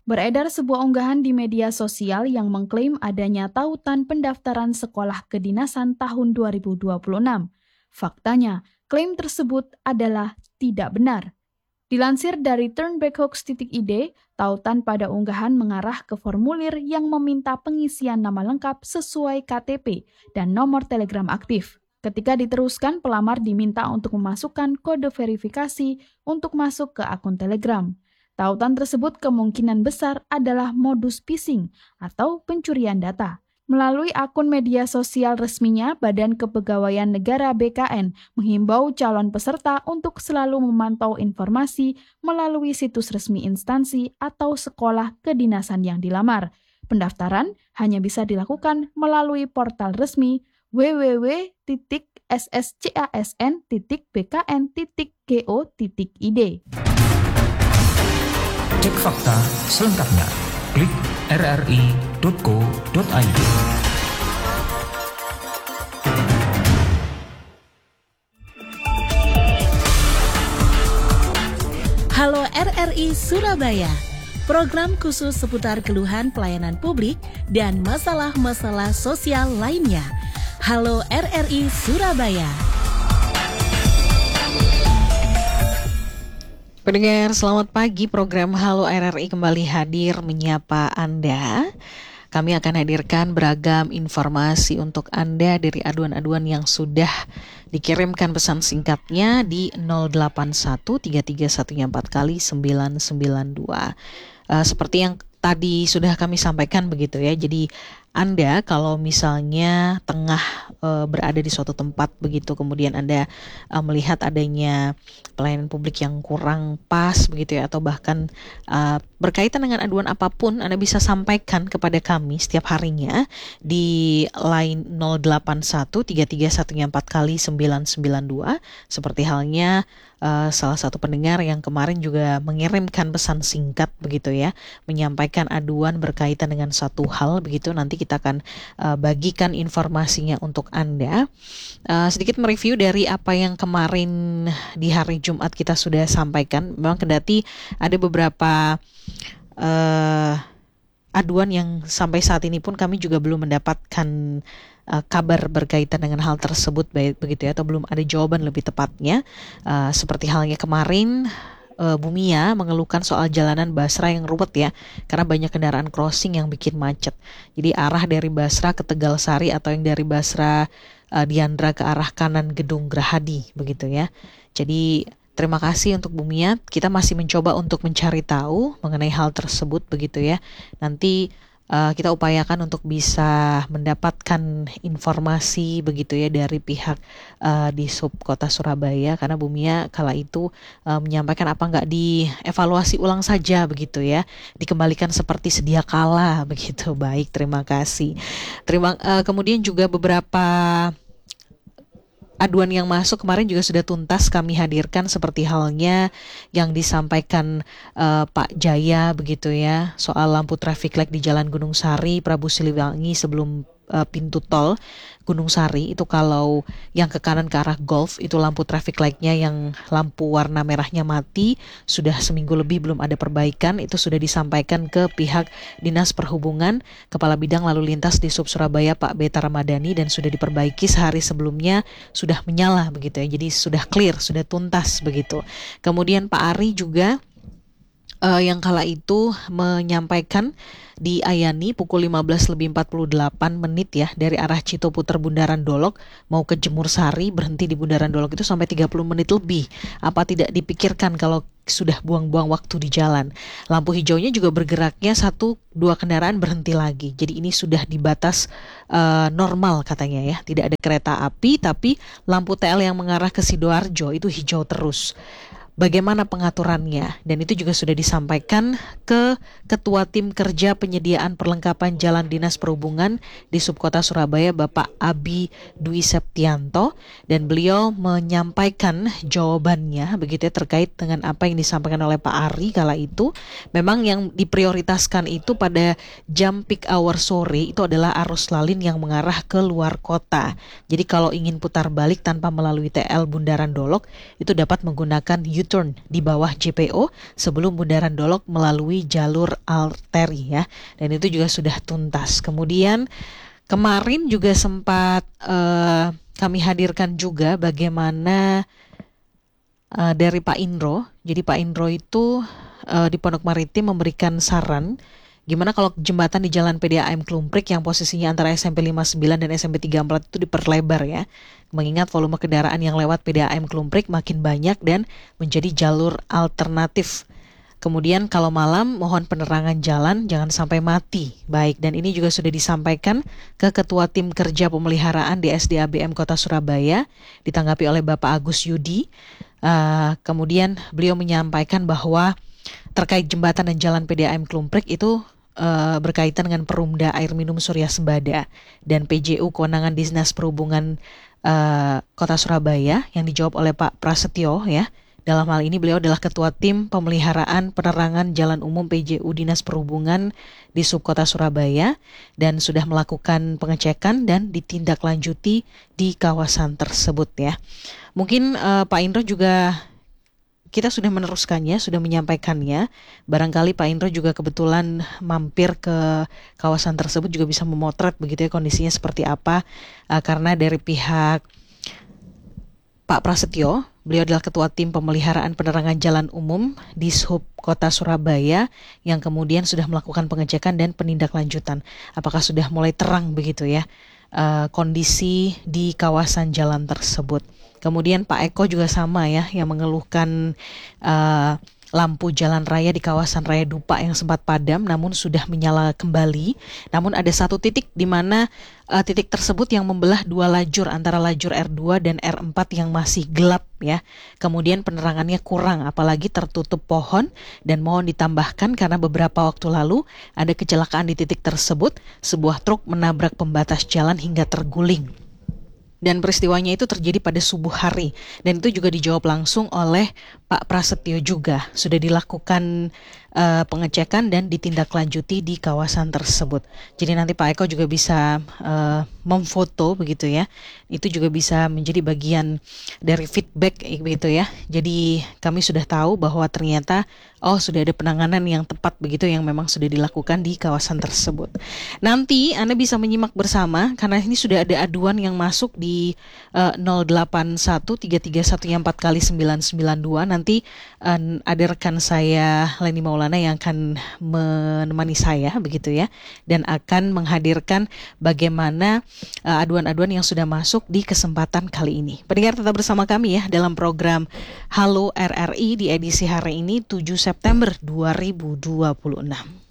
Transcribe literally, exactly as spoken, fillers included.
Beredar sebuah unggahan di media sosial yang mengklaim adanya tautan pendaftaran sekolah kedinasan tahun dua ribu dua puluh enam. Faktanya, klaim tersebut adalah tidak benar. Dilansir dari turnbackhoax titik i d, tautan pada unggahan mengarah ke formulir yang meminta pengisian nama lengkap sesuai K T P dan nomor telegram aktif. Ketika diteruskan, pelamar diminta untuk memasukkan kode verifikasi untuk masuk ke akun Telegram. Tautan tersebut kemungkinan besar adalah modus phishing atau pencurian data. Melalui akun media sosial resminya, Badan Kepegawaian Negara B K N menghimbau calon peserta untuk selalu memantau informasi melalui situs resmi instansi atau sekolah kedinasan yang dilamar. Pendaftaran hanya bisa dilakukan melalui portal resmi w w w titik s s c a s n titik b k n titik go titik i d. Cek fakta selengkapnya. Klik r r i dot co dot i d. Halo R R I Surabaya, program khusus seputar keluhan pelayanan publik dan masalah-masalah sosial lainnya. Halo R R I Surabaya. Pendengar, selamat pagi. Program Halo R R I kembali hadir menyapa Anda. Kami akan hadirkan beragam informasi untuk Anda dari aduan-aduan yang sudah dikirimkan pesan singkatnya di nol delapan satu tiga tiga satu empat kali sembilan sembilan dua. Uh, seperti yang tadi sudah kami sampaikan begitu ya. Jadi Anda kalau misalnya tengah e, berada di suatu tempat begitu, kemudian Anda e, melihat adanya pelayanan publik yang kurang pas begitu ya, atau bahkan e, berkaitan dengan aduan apapun, Anda bisa sampaikan kepada kami setiap harinya di line nol delapan satu tiga tiga satu empat kali sembilan sembilan dua, seperti halnya Uh, salah satu pendengar yang kemarin juga mengirimkan pesan singkat begitu ya, menyampaikan aduan berkaitan dengan satu hal begitu. Nanti kita akan uh, bagikan informasinya untuk Anda. Uh, sedikit mereview dari apa yang kemarin di hari Jumat kita sudah sampaikan. Memang kendati ada beberapa uh, aduan yang sampai saat ini pun kami juga belum mendapatkan uh, kabar berkaitan dengan hal tersebut baik begitu ya, atau belum ada jawaban lebih tepatnya. Uh, seperti halnya kemarin uh, Bumia mengeluhkan soal jalanan Basra yang ruwet ya, karena banyak kendaraan crossing yang bikin macet. Jadi arah dari Basra ke Tegalsari atau yang dari Basra uh, Diandra ke arah kanan Gedung Gerahadi begitu ya. Jadi terima kasih untuk Bumia. Kita masih mencoba untuk mencari tahu mengenai hal tersebut begitu ya. Nanti uh, kita upayakan untuk bisa mendapatkan informasi begitu ya dari pihak uh, di Sub Kota Surabaya, karena Bumia kala itu uh, menyampaikan apa enggak dievaluasi ulang saja begitu ya, dikembalikan seperti sedia kala begitu. Baik, terima kasih. Terima uh, kemudian juga beberapa aduan yang masuk kemarin juga sudah tuntas kami hadirkan, seperti halnya yang disampaikan uh, Pak Jaya begitu ya, soal lampu traffic light di Jalan Gunung Sari, Prabu Siliwangi sebelum uh, pintu tol Gunung Sari. Itu kalau yang ke kanan ke arah Golf itu lampu traffic light-nya yang lampu warna merahnya mati, sudah seminggu lebih belum ada perbaikan. Itu sudah disampaikan ke pihak Dinas Perhubungan, Kepala Bidang Lalu Lintas di Sub Surabaya Pak Beta Ramadhani, dan sudah diperbaiki sehari sebelumnya, sudah menyala begitu ya. Jadi sudah clear, sudah tuntas begitu. Kemudian Pak Ari juga uh, yang kala itu menyampaikan di Ayani pukul lima belas lebih empat puluh delapan menit ya, dari arah Citoputer Bundaran Dolok mau ke Jemur Sari, berhenti di Bundaran Dolok itu sampai tiga puluh menit lebih. Apa tidak dipikirkan kalau sudah buang-buang waktu di jalan? Lampu hijaunya juga bergeraknya satu dua kendaraan berhenti lagi. Jadi ini sudah di batas uh, normal katanya ya. Tidak ada kereta api, tapi lampu T L yang mengarah ke Sidoarjo itu hijau terus. Bagaimana pengaturannya? Dan itu juga sudah disampaikan ke Ketua Tim Kerja Penyediaan Perlengkapan Jalan Dinas Perhubungan di Subkota Surabaya, Bapak Abi Dwi Septianto, dan beliau menyampaikan jawabannya begitu ya, terkait dengan apa yang disampaikan oleh Pak Ari kala itu. Memang yang diprioritaskan itu pada jam peak hour sore itu adalah arus lalin yang mengarah ke luar kota. Jadi kalau ingin putar balik tanpa melalui T L Bundaran Dolok itu dapat menggunakan U-turn di bawah J P O sebelum bundaran Dolok melalui jalur arteri ya. Dan itu juga sudah tuntas. Kemudian kemarin juga sempat uh, kami hadirkan juga bagaimana uh, dari Pak Indro. Jadi Pak Indro itu uh, di Pondok Maritim memberikan saran gimana kalau jembatan di Jalan P D A M Klumprik yang posisinya antara S M P lima puluh sembilan dan S M P tiga puluh empat itu diperlebar ya. Mengingat volume kendaraan yang lewat P D A M Klumprik makin banyak dan menjadi jalur alternatif. Kemudian kalau malam mohon penerangan jalan jangan sampai mati. Baik, dan ini juga sudah disampaikan ke Ketua Tim Kerja Pemeliharaan di S D A B M Kota Surabaya, ditanggapi oleh Bapak Agus Yudi. Uh, kemudian beliau menyampaikan bahwa terkait jembatan dan jalan P D A M Klumprik itu uh, berkaitan dengan Perumda Air Minum Surya Sembada dan P J U Kewenangan Dinas Perhubungan uh, Kota Surabaya yang dijawab oleh Pak Prasetyo ya. Dalam hal ini beliau adalah Ketua Tim Pemeliharaan Penerangan Jalan Umum P J U Dinas Perhubungan di Subkota Surabaya dan sudah melakukan pengecekan dan ditindaklanjuti di kawasan tersebut ya. Mungkin uh, Pak Indro juga kita sudah meneruskannya, sudah menyampaikannya. Barangkali Pak Indro juga kebetulan mampir ke kawasan tersebut juga bisa memotret begitu ya kondisinya seperti apa. Uh, karena dari pihak Pak Prasetyo, beliau adalah Ketua Tim Pemeliharaan Penerangan Jalan Umum di Sub Kota Surabaya yang kemudian sudah melakukan pengecekan dan penindaklanjutan. Apakah sudah mulai terang begitu ya uh, kondisi di kawasan jalan tersebut. Kemudian Pak Eko juga sama ya yang mengeluhkan uh, lampu jalan raya di kawasan Raya Dupa yang sempat padam namun sudah menyala kembali. Namun ada satu titik di mana uh, titik tersebut yang membelah dua lajur antara lajur R dua dan R empat yang masih gelap ya. Kemudian penerangannya kurang apalagi tertutup pohon dan mohon ditambahkan karena beberapa waktu lalu ada kecelakaan di titik tersebut, sebuah truk menabrak pembatas jalan hingga terguling. Dan peristiwanya itu terjadi pada subuh hari. Dan itu juga dijawab langsung oleh Pak Prasetyo juga. Sudah dilakukan uh, pengecekan dan ditindaklanjuti di kawasan tersebut. Jadi nanti Pak Eko juga bisa uh, memfoto begitu ya. Itu juga bisa menjadi bagian dari feedback begitu ya. Jadi kami sudah tahu bahwa ternyata oh sudah ada penanganan yang tepat begitu yang memang sudah dilakukan di kawasan tersebut. Nanti Anda bisa menyimak bersama karena ini sudah ada aduan yang masuk di Di uh, nol delapan satu tiga tiga satu empat kali sembilan sembilan dua. Nanti uh, ada rekan saya Leni Maulana yang akan menemani saya begitu ya dan akan menghadirkan bagaimana uh, aduan-aduan yang sudah masuk di kesempatan kali ini. Pendengar tetap bersama kami ya dalam program Halo R R I di edisi hari ini tujuh September dua ribu dua puluh enam.